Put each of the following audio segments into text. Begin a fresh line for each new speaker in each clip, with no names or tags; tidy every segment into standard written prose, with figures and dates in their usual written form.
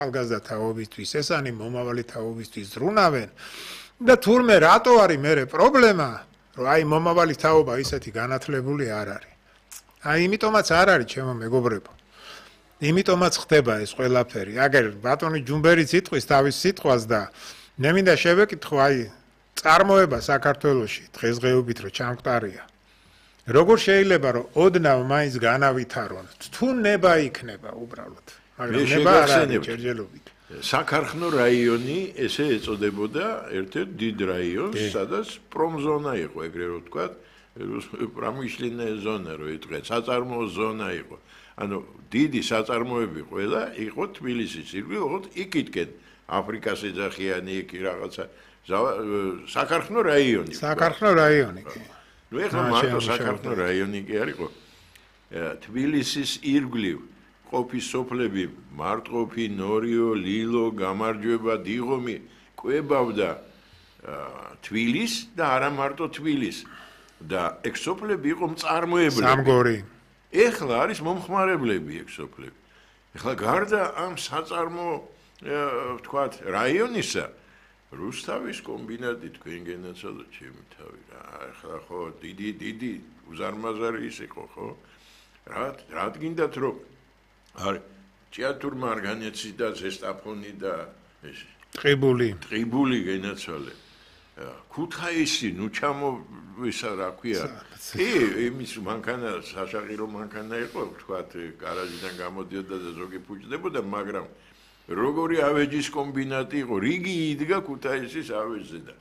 ახალგაზრდა თაობისთვის, ესენი მომავალი თაობისთვის ზრუნავენ და თურმე რატო არის მერე პრობლემა, რომ აი მომავალი თაობა ისეთი განათლებული არ არის. აი იმიტომაც არ არის, ჩემო მეგობრებო. იმიტომაც ხდება ეს ყველაფერი. აგერ ბატონი ჯუმბერიც იტყვის თავის სიტყვას და მე მინდა შევეკითხო, აი წარმოება საქართველოში დღესდღეობით რო ჩამყარია. როგორ შეიძლება რომ ოდნავ მაინც განავითარონ? თუ ნება იქნება უბრალოდ. მაგრამ ნება არ არის ჯერჯერობით.
საქარხნო რაიონი ესე ეწოდებოდა ერთ-ერთ დიდ რაიონს, სადაც პრომზონა იყო, ეგრე რომ ვთქვა, პრომიშლენная ზონა რო იტყვეს, საწარმოო ზონა იყო. ანუ დიდი საწარმოები ყველა იყო თბილისის ირგვლივ, ოღონდ იქითკენ აფრიკას ეძახიანი იქ რაღაცა საქარხნო რაიონი.
საქარხნო რაიონი.
ნუ ეხლა მარტო საქარხნო რაიონი კი არისო. თბილისის ირგვლივ ყოფის სოფლები მარტყოფი, ნორიო, ლილო, გამარჯვება, დიღომი კვებავდა თბილის და არა მარტო თბილის და ეგ სოფლები იყო მწარმოებლები.
სამგორი.
ეხლა არის მომხმარებლები ეგ სოფლები. ეხლა გარდა ამ საწარმო ვთქვათ რაიონისა რუსთავის კომბინატი თქვენ გენაცვალოთ ჩემი თავი რა. ეხლა ხო დიდი უზარმაზარი ის იყო ხო? რა გინდათ რომ არის ჭიათურმა არ განეციდა ზესტაფონი და ეს ტყიბული გენაცვალე. ქუთაისი ნუ ჩამოვისა რა ქვია. იმის მანქანა საშაღირო მანქანა იყო, ვთქვათ, გარაჟიდან გამოდიოდა და ზოგი ფუჭდებოდა, მაგრამ როგორი ავეჯის კომბინატი იყო, რიგი იდგა ქუთაისის ავეჯზე და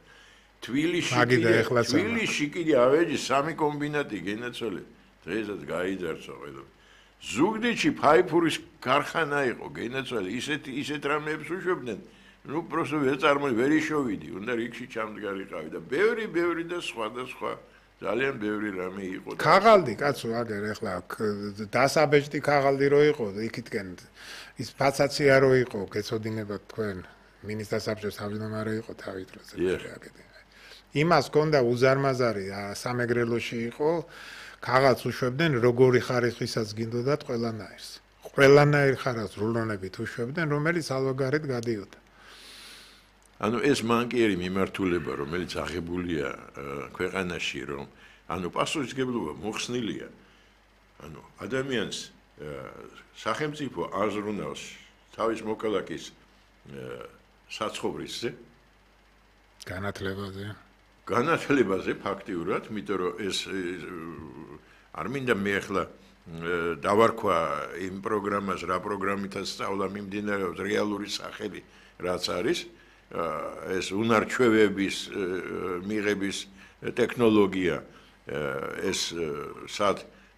თბილისში კიდე ავეჯის 3 კომბინატი გენაცვალე. დღესაც გაიძარცვა ყველა. ზუგდიდში ფაიფურის ქარხანა იყო, გენაცვალე, ისეთ რამეებს უშვებდნენ. ნუ პროსტო ვერ წარმოი ვერ იშოვიდი, უნდა რიგში ჩამდგარიყავი და ბევრი და სხვა ძალიან ბევრი რამე იყო.
ქაღალდი კაცო, აგერ ეხლა დასაბეჭდი ქაღალდი რო იყო, იქითკენ ის ფაცაცია რო იყო, გეცოდინებათ თქვენ, მინისტრთა საბჭოს თავმჯდომარე იყო თავით როცა აგეთი. იმას ჰქონდა უზარმაზარი სამეგრელოში იყო, ქაღალდს უშვებდნენ როგორი ხარისხისაც გინდოდათ ყველანაირს. ყველანაირ ხარას რულონებით უშვებდნენ, რომელიც ალვაგარეთ გადიოდა.
ანუ ეს მანკიერი მიმართულება, რომელიც აღებულია ქვეყანაში, რომ ანუ პასუხისმგებლობა მოხსნილია. ანუ ადამიანს სახელმწიფო აზრუნავს თავის მოქალაქის საცხოვრისზე, განათლებაზე ფაქტიურად, იმიტომ რომ ეს არ მინდა მე ახლა დავარქვა იმ პროგრამას, რა პროგრამითაც სწავლა მიმდინარეობს, რეალური სახელი რაც არის. ეს უნარჩვევების მიღების ტექნოლოგია ეს სად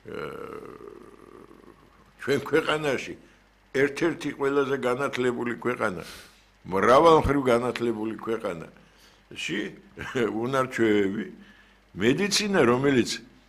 ჩვენ ქვეყანაში ერთ-ერთი ყველაზე განათლებული ქვეყანა, მრავალმხრივ განათლებული ქვეყანაში უნარჩვევები, მედიცინა, რომელიც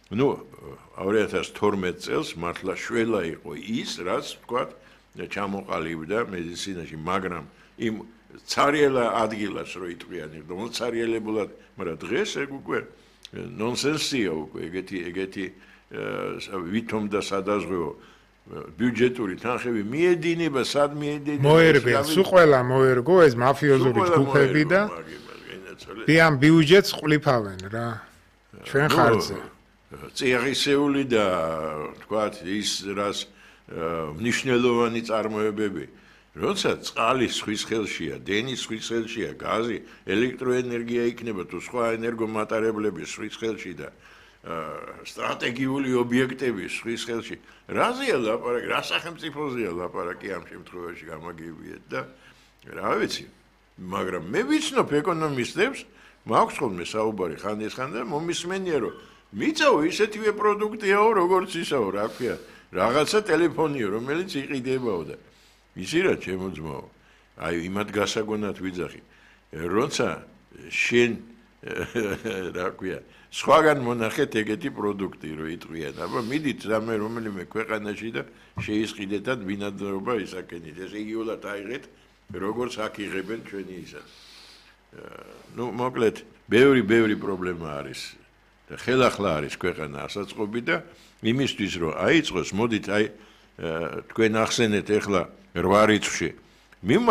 2012 წელს მართლა შველა იყო ის, რაც თქვა ჩამოყალიბდა მედიცინაში, მაგრამ იმ ცარიელა ადგილას რო იტყვიან, მომცარიელებულად, მაგრამ დღეს ეგ უკვე ნონსენსია უკვე ეგეთი ვითომ და სადაზღვეო ბიუჯეტური თანხები მიედინება, სად მიედინება?
მოერგო, სულ ყველა მოერგო ეს მაფიოზური ჯგუფები და ამ ბიუჯეტს ყლიფავენ რა. ჩვენ ხარჯზე.
წიაღისეული და თქვათ ის რას მნიშვნელოვანი წარმოებები როცა წყალი სხვის ხელშია, დენი სხვის ხელშია, გაზი, ელექტროენერგია იქნება თუ სხვა ენერგომატარებლები სხვის ხელში და სტრატეგიული ობიექტები სხვის ხელში. რაზეა ლაპარაკი, რა სახელმწიფოზეა ლაპარაკი ამ შემთხვევაში გამაგებიეთ და რა ვიცი. მაგრამ მე ვიცნობ ეკონომისტებს, მაქვს ხოლმე საუბარი ხანდისხან და მომისმენია რომ მიწაო ისეთივე პროდუქტიაო, როგორც ისაო, რა ქვია, რაღაცა ტელეფონიო, რომელიც იყიდებაო და ისი რა ჩემო ძმაო, აი იმად გასაგონად ვიძახი, როცა შენ რა ქვია, სხვაგან მონახეთ ეგეთი პროდუქტი რო იტყვიან, აბა მიდით რამე რომელიმე ქვეყანაში და შეისყიდეთად ბინადრობა ისაკენით, ეს იგივულად აიღეთ, როგორც აქ იღებენ ჩვენი ისაც. ნუ მოკლედ, ბევრი პრობლემა არის და ხელახლა არის ქვეყანა ასაწყობი და იმისთვის რომ აიწყოს, მოდით აი თქვენ ახსენეთ ეხლა 8 რიცხვში